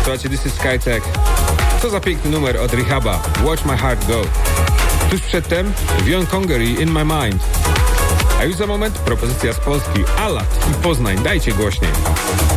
Słuchajcie, This is Skytech. Co za piękny numer od Rehaba. Watch My Heart Go. Tuż przedtem Vion Congery, In My Mind. A już za moment propozycja z Polski. Alat i Poznań. Dajcie głośniej.